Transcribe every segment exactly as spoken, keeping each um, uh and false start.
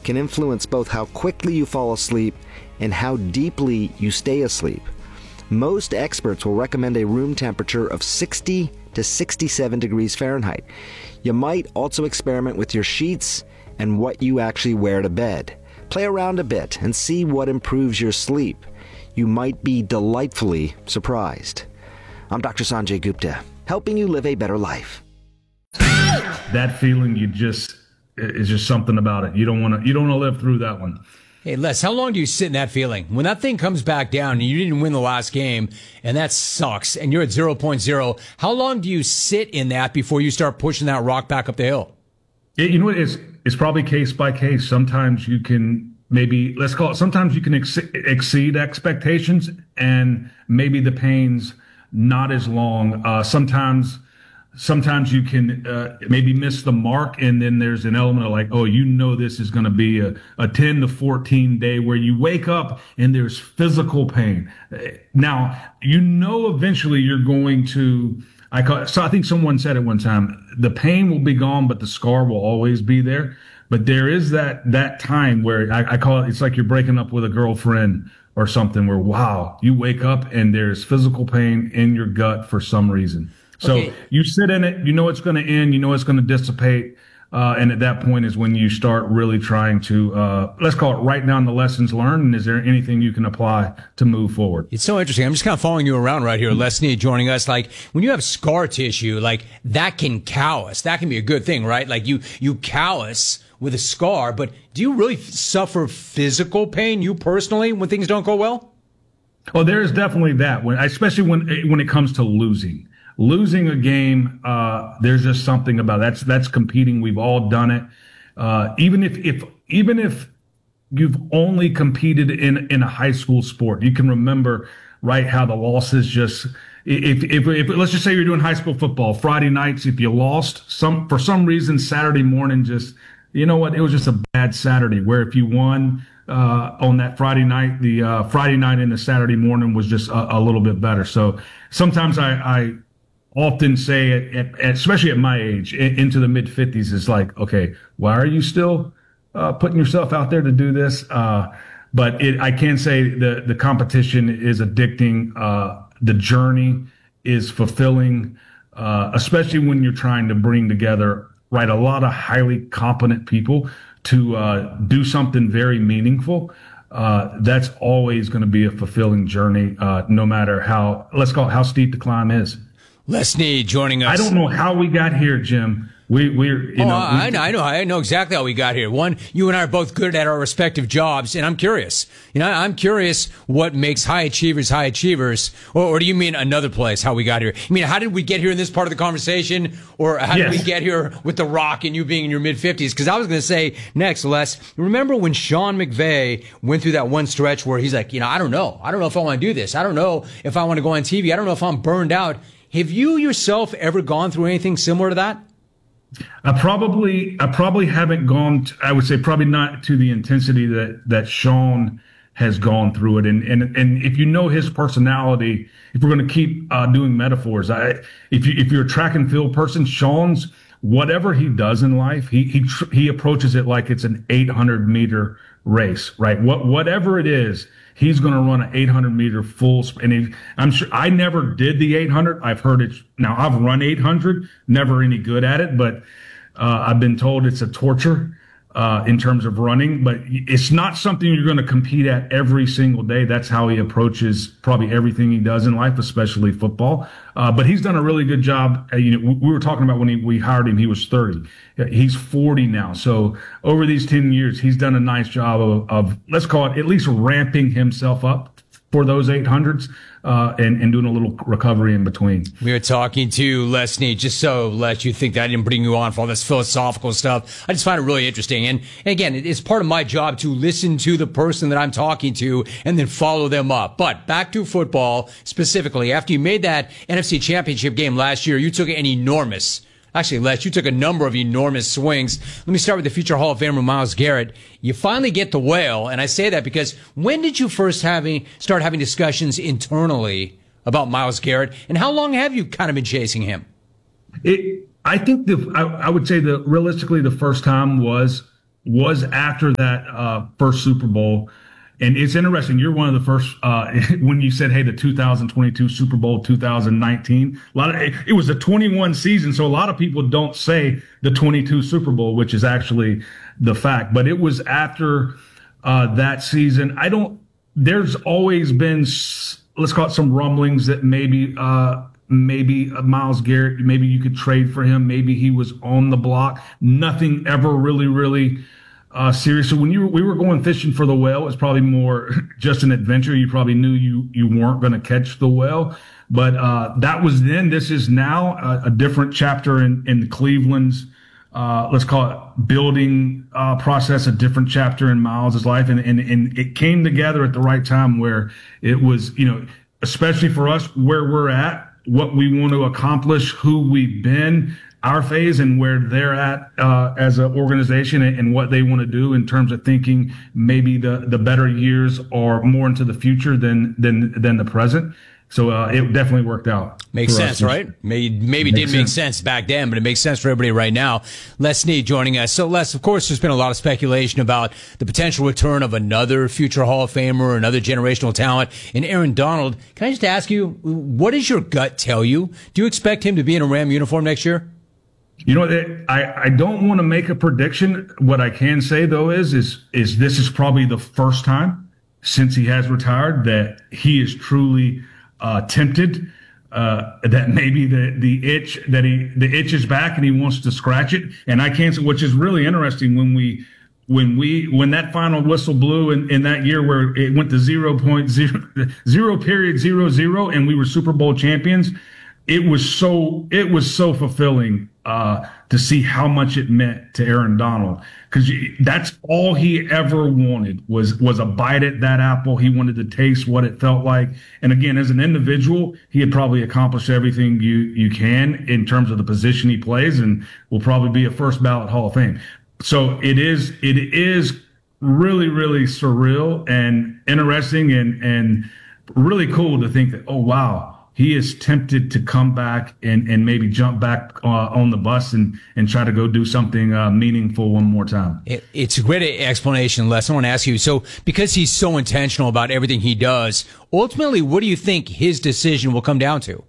can influence both how quickly you fall asleep and how deeply you stay asleep. Most experts will recommend a room temperature of sixty to sixty-seven degrees Fahrenheit. You might also experiment with your sheets and what you actually wear to bed. Play around a bit and see what improves your sleep. You might be delightfully surprised. I'm Doctor Sanjay Gupta, helping you live a better life. That feeling, you just, it's just something about it. You don't want to, you don't want to live through that one. Hey, Les, how long do you sit in that feeling? When that thing comes back down and you didn't win the last game, and that sucks, and you're at zero point zero, how long do you sit in that before you start pushing that rock back up the hill? It, you know what? It's, it's probably case by case. Sometimes you can maybe, let's call it, sometimes you can ex- exceed expectations, and maybe the pain's not as long. Uh, sometimes Sometimes you can uh, maybe miss the mark, and then there's an element of like, oh, you know this is going to be a, a ten to fourteen day where you wake up and there's physical pain. Now, you know eventually you're going to, I call, so I think someone said it one time, the pain will be gone, but the scar will always be there. But there is that that time where I, I call it, it's like you're breaking up with a girlfriend or something where, wow, you wake up and there's physical pain in your gut for some reason. So okay. You sit in it, you know it's going to end, you know it's going to dissipate, uh, and at that point is when you start really trying to, uh, let's call it, write down the lessons learned, and is there anything you can apply to move forward? It's so interesting. I'm just kind of following you around right here. Les Snead joining us. Like, when you have scar tissue, like, that can callous. That can be a good thing, right? Like, you, you callous with a scar, but do you really suffer physical pain, you personally, when things don't go well? Well, there is definitely that, when, especially when when it comes to losing. Losing a game, uh, there's just something about it. that's that's competing. We've all done it. Uh, even if if even if you've only competed in in a high school sport, you can remember, right, how the losses just. If, if if let's just say you're doing high school football, Friday nights, if you lost some for some reason, Saturday morning, just you know what, it was just a bad Saturday. Where if you won uh, on that Friday night, the uh, Friday night and the Saturday morning was just a, a little bit better. So sometimes I. I often say, it, at, at, especially at my age, in, into the mid fifties, it's like, okay, why are you still uh, putting yourself out there to do this? Uh, but it, I can say the the competition is addicting. Uh, the journey is fulfilling, uh, especially when you're trying to bring together, right, a lot of highly competent people to uh, do something very meaningful. Uh, that's always going to be a fulfilling journey, uh, no matter how, let's call it, how steep the climb is. Les Snead joining us. I don't know how we got here, Jim. We, we're, you oh, know. I know, I know, I know exactly how we got here. One, you and I are both good at our respective jobs, and I'm curious. You know, I'm curious what makes high achievers high achievers, or, or do you mean another place? How we got here? I mean, how did we get here in this part of the conversation, or how yes. did we get here with The Rock and you being in your mid fifties? Because I was going to say next, Les. Remember when Sean McVay went through that one stretch where he's like, you know, I don't know, I don't know if I want to do this. I don't know if I want to go on T V. I don't know if I'm burned out. Have you yourself ever gone through anything similar to that? I probably, I probably haven't gone. To, I would say probably not to the intensity that that Sean has gone through it. And and and if you know his personality, if we're going to keep uh, doing metaphors, I if you if you're a track and field person, Sean's whatever he does in life, he he he approaches it like it's an eight hundred meter race, right? What whatever it is. He's going to run an eight hundred meter full sprint. And he, I'm sure I never did the eight hundred. I've heard it. Now I've run eight hundred, never any good at it, but uh, I've been told it's a torture uh, in terms of running, but it's not something you're going to compete at every single day. That's how he approaches probably everything he does in life, especially football. Uh, but he's done a really good job. Uh, you know, we were talking about when he, we hired him, he was thirty. He's forty now. So over these ten years, he's done a nice job of, of let's call it, at least ramping himself up for those eight hundreds uh, and, and doing a little recovery in between. We were talking to Les Snead, just so let you think that I didn't bring you on for all this philosophical stuff. I just find it really interesting. And, and again, it's part of my job to listen to the person that I'm talking to and then follow them up. But back to football specifically, after you made that N F C Championship game last year, you took an enormous Actually, Les, you took a number of enormous swings. Let me start with the future Hall of Famer, Myles Garrett. You finally get the whale, and I say that because when did you first having, start having discussions internally about Myles Garrett, and how long have you kind of been chasing him? It, I think the I, I would say that realistically the first time was was after that uh, first Super Bowl. And it's interesting. You're one of the first uh, when you said, "Hey, the two thousand twenty-two Super Bowl, two thousand nineteen." A lot of it was a twenty-one season, so a lot of people don't say the twenty-two Super Bowl, which is actually the fact. But it was after uh, that season. I don't. There's always been, let's call it, some rumblings that maybe uh, maybe Myles Garrett, maybe you could trade for him. Maybe he was on the block. Nothing ever really, really. Uh, serious. So when you we were going fishing for the whale, it was probably more just an adventure. You probably knew you you weren't going to catch the whale, but uh, that was then. This is now a, a different chapter in in Cleveland's uh, let's call it building uh, process. A different chapter in Myles' life, and and and it came together at the right time where it was, you know, especially for us where we're at, what we want to accomplish, who we've been. Our phase and where they're at uh, as an organization and, and what they want to do in terms of thinking maybe the, the better years are more into the future than than than the present. So uh, it definitely worked out. Makes sense, right? Maybe, maybe it didn't make sense back then, but it makes sense for everybody right now. Les Snead joining us. So, Les, of course, there's been a lot of speculation about the potential return of another future Hall of Famer, another generational talent in Aaron Donald. Can I just ask you, what does your gut tell you? Do you expect him to be in a Ram uniform next year? You know, I, I don't want to make a prediction. What I can say, though, is, is, is this is probably the first time since he has retired that he is truly uh, tempted, uh, that maybe the, the itch that he, the itch is back and he wants to scratch it. And I can't say, which is really interesting when we, when we, when that final whistle blew in, in that year where it went to zero point zero, zero period zero zero and we were Super Bowl champions. It was so, it was so fulfilling. Uh, to see how much it meant to Aaron Donald, because that's all he ever wanted was was a bite at that apple. He wanted to taste what it felt like. And again, as an individual, he had probably accomplished everything you you can in terms of the position he plays, and will probably be a first ballot Hall of Fame. So it is it is really really surreal and interesting and and really cool to think that, oh wow, he is tempted to come back and, and maybe jump back uh, on the bus and, and try to go do something uh, meaningful one more time. It, it's a great explanation, Les. I want to ask you, so because he's so intentional about everything he does, ultimately, what do you think his decision will come down to?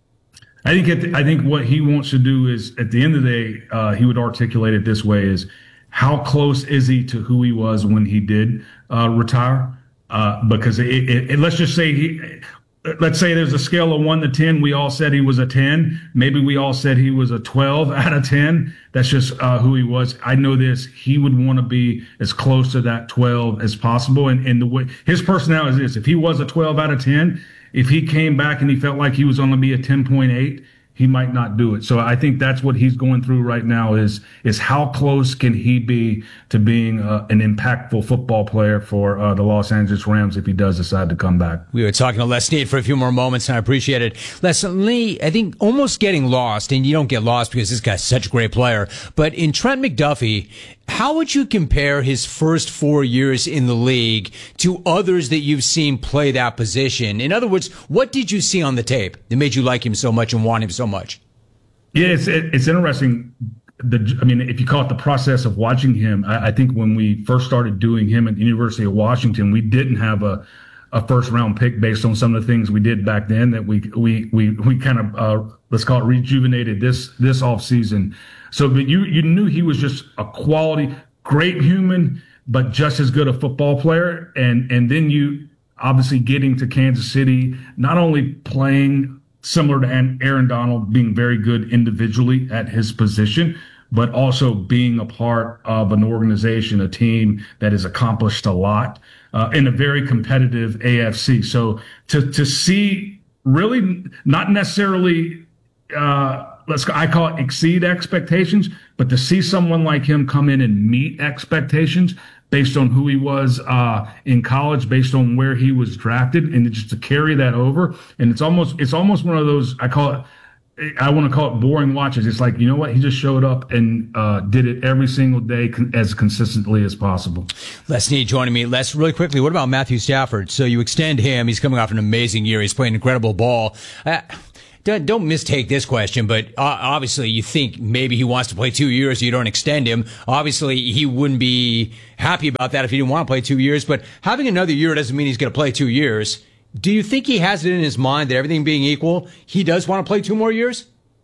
I think at the, I think what he wants to do is, at the end of the day, uh, he would articulate it this way, is how close is he to who he was when he did uh, retire? Uh, because it, it, it, let's just say he... Let's say there's a scale of one to ten. We all said he was a ten. Maybe we all said he was a twelve out of ten. That's just uh, who he was. I know this. He would want to be as close to that twelve as possible. And, and the way his personality is this, if he was a twelve out of ten, if he came back and he felt like he was going to be a ten point eight, he might not do it. So I think that's what he's going through right now is, is how close can he be to being uh, an impactful football player for uh, the Los Angeles Rams if he does decide to come back. We were talking to Les Snead for a few more moments, and I appreciate it. Les, Lee, I think almost getting lost, and you don't get lost because this guy's such a great player, but in Trent McDuffie, how would you compare his first four years in the league to others that you've seen play that position? In other words, what did you see on the tape that made you like him so much and want him so much? Yeah, it's it, it's interesting. The I mean, if you call it the process of watching him, I, I think when we first started doing him at the University of Washington, we didn't have a a first round pick based on some of the things we did back then that we we we we kind of uh, let's call it rejuvenated this this off season. So, but you you knew he was just a quality, great human, but just as good a football player. And and then you obviously getting to Kansas City, not only playing similar to Aaron Donald, being very good individually at his position, but also being a part of an organization, a team that has accomplished a lot uh, in a very competitive A F C. So to to see really not necessarily. Uh, Let's, I call it exceed expectations, but to see someone like him come in and meet expectations based on who he was uh, in college, based on where he was drafted, and just to carry that over. And it's almost it's almost one of those, I call it, I want to call it boring watches. It's like, you know what? He just showed up and uh, did it every single day con- as consistently as possible. Les Snead joining me. Les, really quickly, what about Matthew Stafford? So you extend him. He's coming off an amazing year. He's playing incredible ball. Uh, don't, don't mistake this question, but uh, obviously you think maybe he wants to play two years, so you don't extend him. Obviously, he wouldn't be happy about that if he didn't want to play two years, but having another year doesn't mean he's going to play two years. Do you think he has it in his mind that everything being equal, he does want to play two more years?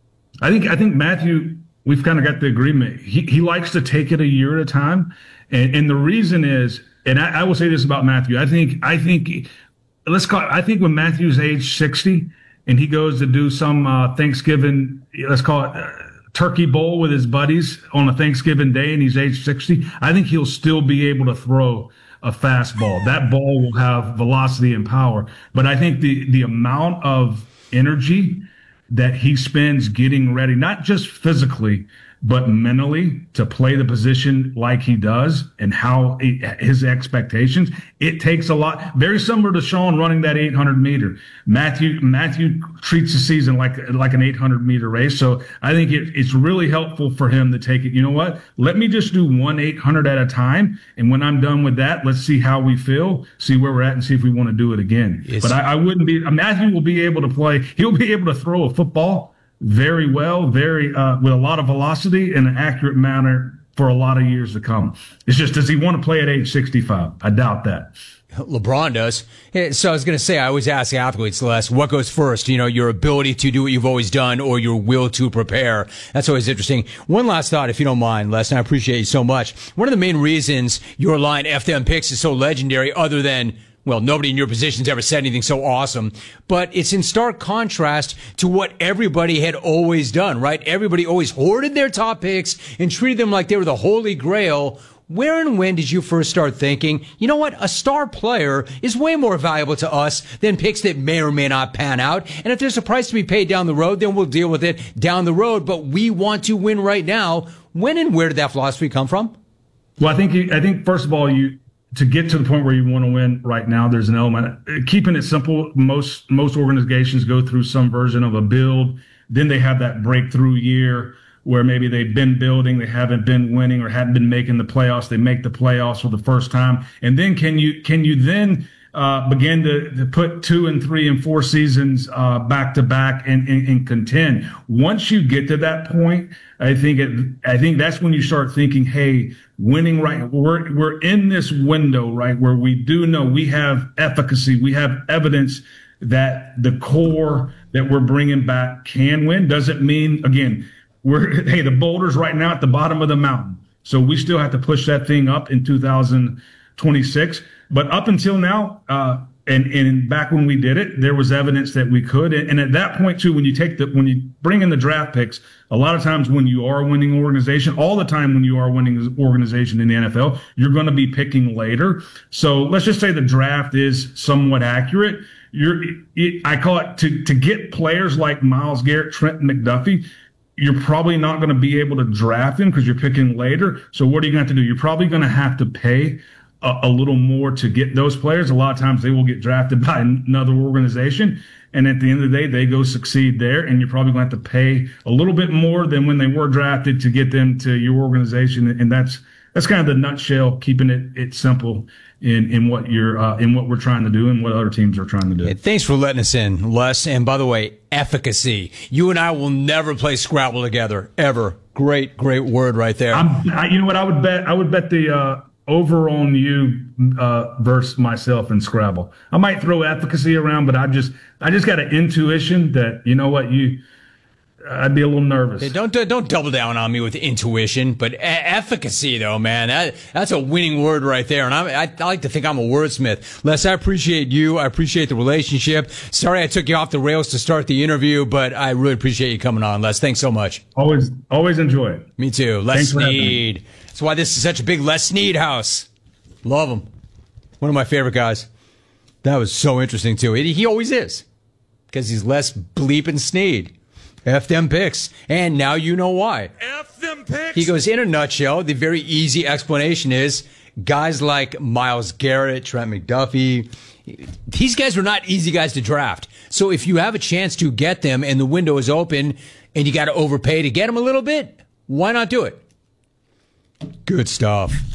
I think I think Matthew, we've kind of got the agreement. He he likes to take it a year at a time, and and the reason is, and I, I will say this about Matthew. I think I think let's call it, I think when Matthew's age sixty and he goes to do some uh, Thanksgiving, let's call it uh, turkey bowl with his buddies on a Thanksgiving day, and he's age sixty, I think he'll still be able to throw a fastball. That ball will have velocity and power, but I think the the amount of energy that he spends getting ready, not just physically, but mentally, to play the position like he does and how he, his expectations, it takes a lot. Very similar to Sean running that eight hundred meter. Matthew Matthew treats the season like like an eight hundred meter race. So I think it, it's really helpful for him to take it. You know what? Let me just do one eight hundred at a time. And when I'm done with that, let's see how we feel, see where we're at, and see if we want to do it again. It's, but I, I wouldn't be, Matthew will be able to play. He'll be able to throw a football very well, very uh, with a lot of velocity in an accurate manner for a lot of years to come. It's just, does he want to play at age sixty-five? I doubt that. LeBron does. So I was going to say, I always ask athletes, Les, what goes first? You know, your ability to do what you've always done or your will to prepare. That's always interesting. One last thought, if you don't mind, Les, and I appreciate you so much. One of the main reasons your line F them picks is so legendary, other than, well, nobody in your position's ever said anything so awesome, but it's in stark contrast to what everybody had always done, right? Everybody always hoarded their top picks and treated them like they were the holy grail. Where and when did you first start thinking, you know what, a star player is way more valuable to us than picks that may or may not pan out? And if there's a price to be paid down the road, then we'll deal with it down the road, but we want to win right now. When and where did that philosophy come from? Well, I think, you, I think first of all, you, to get to the point where you want to win right now, there's an element. Keeping it simple, most most organizations go through some version of a build. Then they have that breakthrough year where maybe they've been building, they haven't been winning or haven't been making the playoffs. They make the playoffs for the first time. And then can you can you then uh, begin to, to put two and three and four seasons uh, back to back and, and, and contend? Once you get to that point, I think it, I think that's when you start thinking, hey, winning right, we're we're in this window, right, where we do know we have efficacy, we have evidence that the core that we're bringing back can win. Doesn't mean, again, we're hey, the boulder's right now at the bottom of the mountain, so we still have to push that thing up in two thousand twenty-six. But up until now, uh, and and back when we did it, there was evidence that we could. And, and at that point too, when you take the when you bring in the draft picks, a lot of times when you are a winning organization, all the time when you are a winning organization in the N F L, you're going to be picking later. So let's just say the draft is somewhat accurate. You're, it, I call it to to get players like Myles Garrett, Trent McDuffie. You're probably not going to be able to draft him because you're picking later. So what are you going to have to do? You're probably going to have to pay a, a little more to get those players. A lot of times they will get drafted by another organization. And at the end of the day, they go succeed there. And you're probably going to have to pay a little bit more than when they were drafted to get them to your organization. And that's that's kind of the nutshell, keeping it, it simple in, in what you're uh, in what we're trying to do and what other teams are trying to do. Hey, thanks for letting us in, Les. And by the way, efficacy. You and I will never play Scrabble together, ever. Great, great word right there. I'm, I, you know what? I would bet. I would bet the uh, over on you uh, versus myself in Scrabble. I might throw efficacy around, but I just, I just got an intuition that, you know what, you. I'd be a little nervous. Hey, don't don't double down on me with intuition, but e- efficacy, though, man, that, that's a winning word right there. And I, I, I like to think I'm a wordsmith. Les, I appreciate you. I appreciate the relationship. Sorry I took you off the rails to start the interview, but I really appreciate you coming on, Les. Thanks so much. Always, always enjoy it. Me too. Les Snead. That's why this is such a big Les Snead house. Love him. One of my favorite guys. That was so interesting too. He, he always is, because he's Les bleeping Snead. F them picks. And now you know why. F them picks. He goes, in a nutshell, the very easy explanation is guys like Myles Garrett, Trent McDuffie, these guys are not easy guys to draft. So if you have a chance to get them and the window is open and you got to overpay to get them a little bit, why not do it? Good stuff.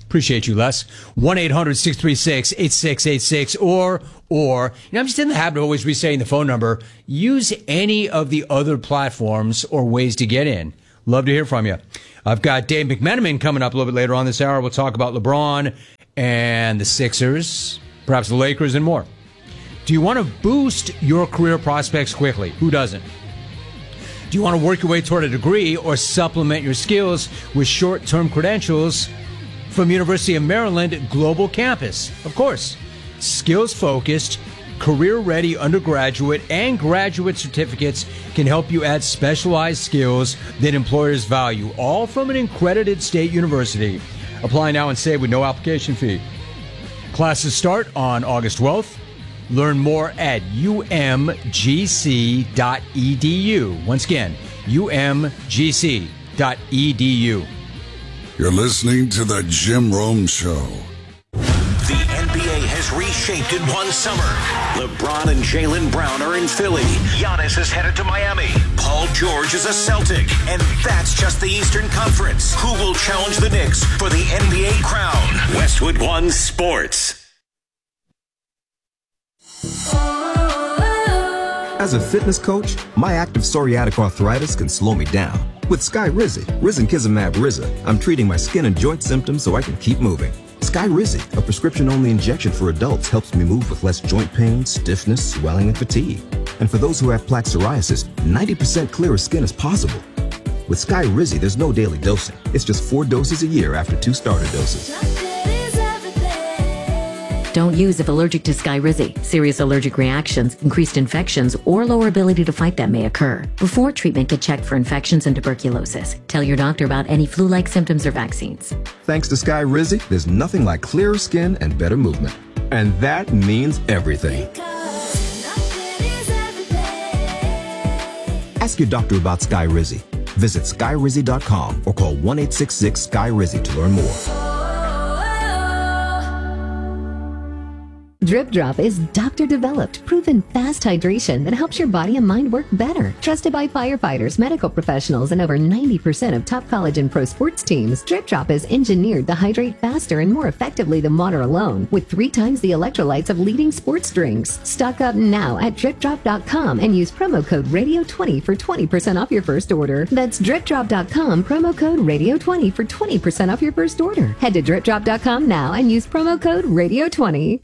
Appreciate you, Les. one eight hundred six three six eight six eight six or, or, you know, I'm just in the habit of always re-saying the phone number. Use any of the other platforms or ways to get in. Love to hear from you. I've got Dave McMenamin coming up a little bit later on this hour. We'll talk about LeBron and the Sixers, perhaps the Lakers and more. Do you want to boost your career prospects quickly? Who doesn't? Do you want to work your way toward a degree or supplement your skills with short-term credentials from University of Maryland Global Campus? Of course, skills-focused, career-ready undergraduate and graduate certificates can help you add specialized skills that employers value, all from an accredited state university. Apply now and save with no application fee. Classes start on August twelfth. Learn more at u m g c dot e d u. Once again, u m g c dot e d u. You're listening to The Jim Rome Show. The N B A has reshaped in one summer. LeBron and Jaylen Brown are in Philly. Giannis is headed to Miami. Paul George is a Celtic. And that's just the Eastern Conference. Who will challenge the Knicks for the N B A crown? Westwood One Sports. As a fitness coach, my active psoriatic arthritis can slow me down. With Skyrizi, Risankizumab Riza, I'm treating my skin and joint symptoms so I can keep moving. Skyrizi, a prescription-only injection for adults, helps me move with less joint pain, stiffness, swelling, and fatigue. And for those who have plaque psoriasis, ninety percent clearer skin is possible. With Skyrizi, there's no daily dosing. It's just four doses a year after two starter doses. Don't use if allergic to Skyrizi. Serious allergic reactions, increased infections, or lower ability to fight them may occur. Before treatment, get checked for infections and tuberculosis. Tell your doctor about any flu-like symptoms or vaccines. Thanks to Skyrizi, there's nothing like clearer skin and better movement. And that means everything. Ask your doctor about Skyrizi. Visit skyrizi dot com or call one eight six six Sky Rizi to learn more. Drip Drop is doctor-developed, proven fast hydration that helps your body and mind work better. Trusted by firefighters, medical professionals, and over ninety percent of top college and pro sports teams, Drip Drop is engineered to hydrate faster and more effectively than water alone, with three times the electrolytes of leading sports drinks. Stock up now at drip drop dot com and use promo code radio twenty for twenty percent off your first order. That's drip drop dot com, promo code radio twenty for twenty percent off your first order. Head to drip drop dot com now and use promo code radio twenty.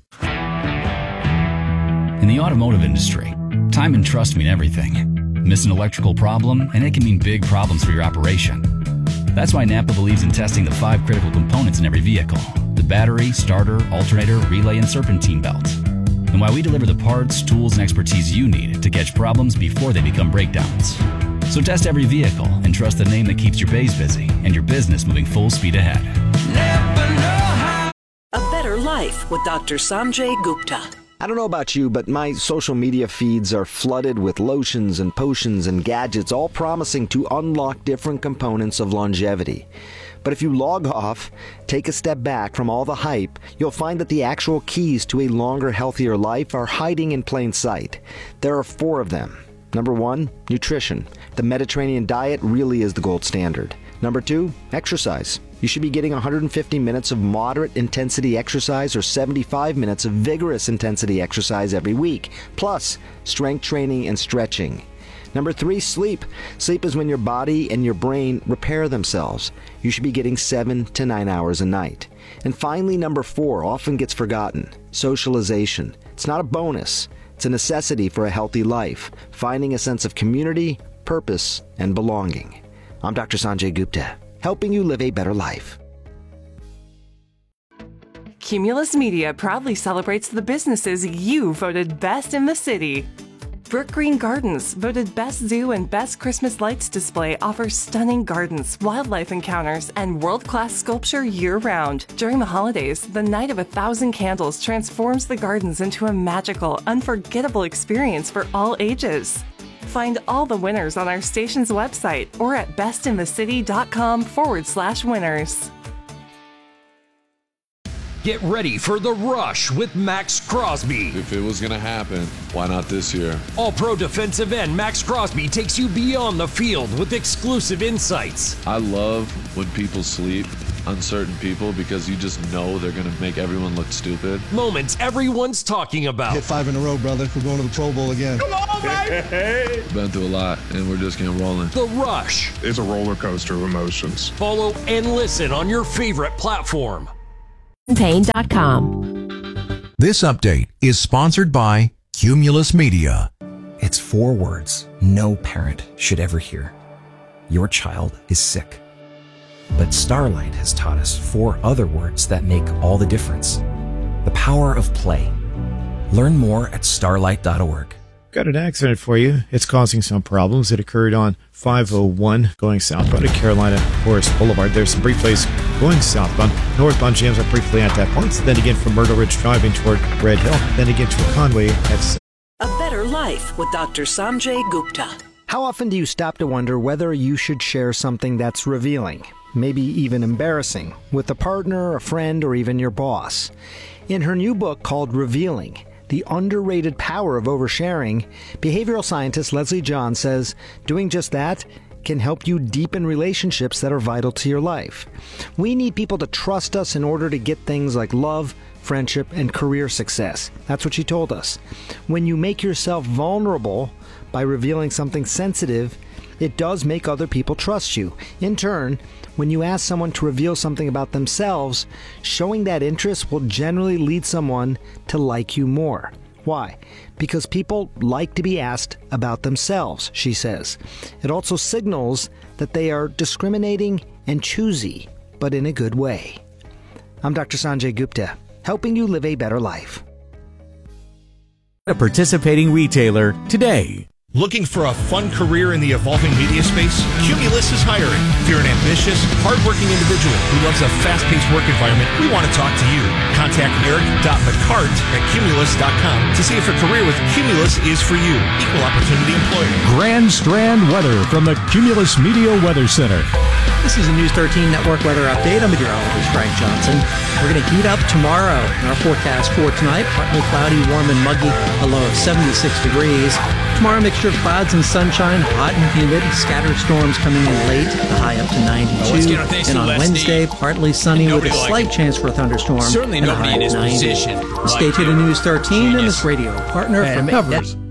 In the automotive industry, time and trust mean everything. Miss an electrical problem, and it can mean big problems for your operation. That's why Napa believes in testing the five critical components in every vehicle: the battery, starter, alternator, relay, and serpentine belt. And why we deliver the parts, tools, and expertise you need to catch problems before they become breakdowns. So test every vehicle and trust the name that keeps your bays busy and your business moving full speed ahead. Napa know-how. A better life with Doctor Sanjay Gupta. I don't know about you, but my social media feeds are flooded with lotions and potions and gadgets, all promising to unlock different components of longevity. But if you log off, take a step back from all the hype, you'll find that the actual keys to a longer, healthier life are hiding in plain sight. There are four of them. Number one, nutrition. The Mediterranean diet really is the gold standard. Number two, exercise. You should be getting one hundred fifty minutes of moderate intensity exercise or seventy-five minutes of vigorous intensity exercise every week, plus strength training and stretching. Number three, sleep. Sleep is when your body and your brain repair themselves. You should be getting seven to nine hours a night. And finally, number four, often gets forgotten, socialization. It's not a bonus. It's a necessity for a healthy life, finding a sense of community, purpose, and belonging. I'm Doctor Sanjay Gupta, helping you live a better life. Cumulus Media proudly celebrates the businesses you voted best in the city. Brook Green Gardens, voted Best Zoo and Best Christmas Lights Display, offers stunning gardens, wildlife encounters, and world-class sculpture year-round. During the holidays, the Night of a Thousand Candles transforms the gardens into a magical, unforgettable experience for all ages. Find all the winners on our station's website or at bestinthecity.com forward slash winners. Get ready for The Rush with Max Crosby. If it was going to happen, why not this year? All-Pro defensive end Max Crosby takes you beyond the field with exclusive insights. I love when people sleep on certain people because you just know they're going to make everyone look stupid. Moments everyone's talking about. Hit five in a row, brother. We're going to the Pro Bowl again. Come on, baby! Been through a lot, and we're just getting rolling. The Rush. It's a roller coaster of emotions. Follow and listen on your favorite platform. Pain dot com. This update is sponsored by Cumulus Media. It's four words no parent should ever hear. Your child is sick. But Starlight has taught us four other words that make all the difference. The power of play. Learn more at starlight dot org. Got an accident for you. It's causing some problems. It occurred on five oh one going southbound at Carolina Forest Boulevard. There's some brief delays going southbound. Northbound jams up briefly at that point. Then again from Myrtle Ridge driving toward Red Hill. Then again to Conway at... A Better Life with Doctor Sanjay Gupta. How often do you stop to wonder whether you should share something that's revealing, maybe even embarrassing, with a partner, a friend, or even your boss? In her new book called Revealing, The Underrated Power of Oversharing, behavioral scientist Leslie John says doing just that can help you deepen relationships that are vital to your life. We need people to trust us in order to get things like love, friendship, and career success. That's what she told us. When you make yourself vulnerable by revealing something sensitive, it does make other people trust you. In turn, when you ask someone to reveal something about themselves, showing that interest will generally lead someone to like you more. Why? Because people like to be asked about themselves, she says. It also signals that they are discriminating and choosy, but in a good way. I'm Doctor Sanjay Gupta, helping you live a better life. A participating retailer today. Looking for a fun career in the evolving media space? Cumulus is hiring. If you're an ambitious, hardworking individual who loves a fast-paced work environment, we want to talk to you. Contact eric dot mccart at cumulus dot com to see if a career with Cumulus is for you. Equal opportunity employer. Grand Strand weather from the Cumulus Media Weather Center. This is a News thirteen Network weather update. I'm meteorologist Frank Johnson. We're going to heat up tomorrow. In our forecast for tonight, partly cloudy, warm and muggy, a low of seventy-six degrees. Tomorrow, mixture of clouds and sunshine, hot and humid, scattered storms coming in late, the high up to ninety-two. Oh, and on Wednesday, partly sunny with a slight like chance for a thunderstorm. Certainly and nobody a high in his ninety. position. Stay like tuned to News thirteen genius. and this radio partner Man, for that- coverage.